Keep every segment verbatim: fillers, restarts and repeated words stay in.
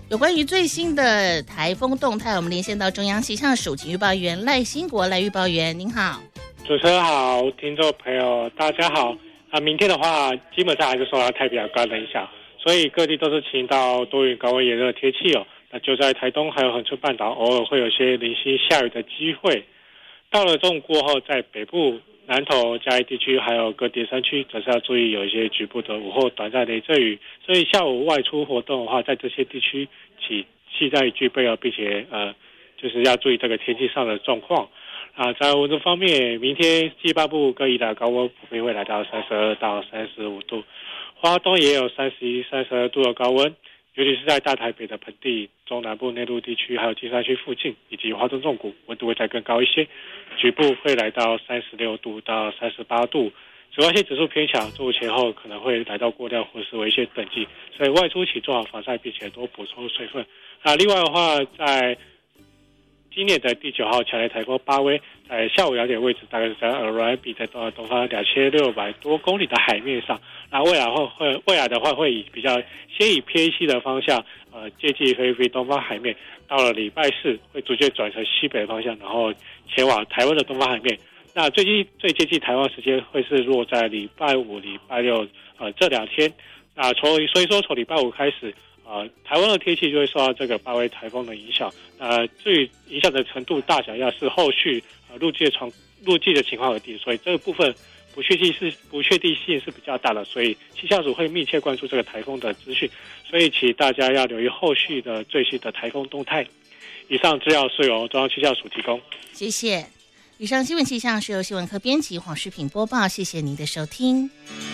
有关于最新的台风动态，我们连线到中央气象署请预报员赖兴国。赖预报员您好。 主持人好，听众朋友大家好。啊，明天的话基本上还是受到太平洋高的影响，所以各地都是晴到多云高温炎热的天气哦。那就在台东还有恒春半岛偶尔会有些零星下雨的机会。到了中午过后，在北部、南投、嘉义地区还有各地山区则是要注意有一些局部的午后短暂雷阵雨，所以下午外出活动的话，在这些地区请系带具备哦，并且呃就是要注意这个天气上的状况。啊，在温度方面，明天西半部各宜兰高温普遍会来到三十二到三十五度，花东也有三十一、三十二度的高温，尤其是在大台北的盆地、中南部内陆地区，还有金山区附近以及花东纵谷，温度会再更高一些，局部会来到三十六度到三十八度。紫外线指数偏强，中午前后可能会来到过量或是危险等级，所以外出请做好防晒，并且多补充水分。啊，另外的话，在今年的第九号强烈台风巴威，在下午两点位置，大概是在俄罗比在东东方两千六百多公里的海面上。那未来会会未来的话，会以比较先以偏西的方向，呃，接近菲律宾东方海面。到了礼拜四，会逐渐转成西北方向，然后前往台湾的东方海面。那最近最接近台湾时间会是落在礼拜五、礼拜六，呃，这两天。那从所以说从礼拜五开始。呃，台湾的天气就会受到这个巴威台风的影响。呃，至于影响的程度大小，要是后续呃陆地的传陆地的情况而定，所以这个部分不确定是不确定性是比较大的，所以气象署会密切关注这个台风的资讯，所以请大家要留意后续的最新的台风动态。以上资料是由中央气象署提供。 谢谢。以上新闻气象是由新闻科编辑黄世平播报，谢谢您的收听。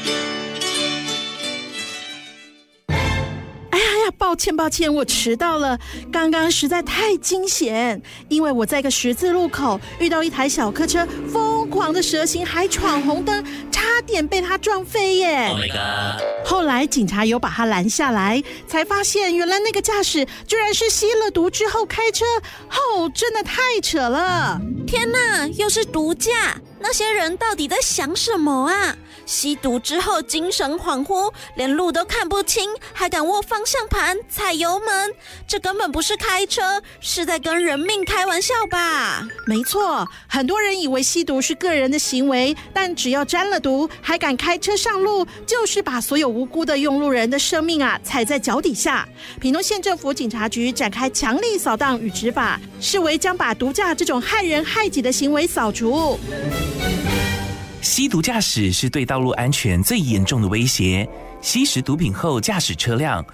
抱歉抱歉，我迟到了，刚刚实在太惊险，因为我在一个十字路口遇到一台小客车疯狂的蛇行，还闯红灯，差点被他撞飞耶。 Oh my god！ 后来警察有把他拦下来，才发现原来那个驾驶居然是吸了毒之后开车，哦，真的太扯了。 天哪，又是毒驾，那些人到底在想什么啊？吸毒之后精神恍惚，连路都看不清，还敢握方向盘踩油门，这根本不是开车，是在跟人命开玩笑吧？ 没错，很多人以为吸毒是个人的行为，但只要沾了毒还敢开车上路，就是把所有无辜的用路人的生命啊踩在脚底下。屏东县政府警察局展开强力扫荡与执法，视为将把毒驾这种害人害己的行为扫除。 吸毒驾驶是对道路安全最严重的威胁。吸食毒品后驾驶车辆，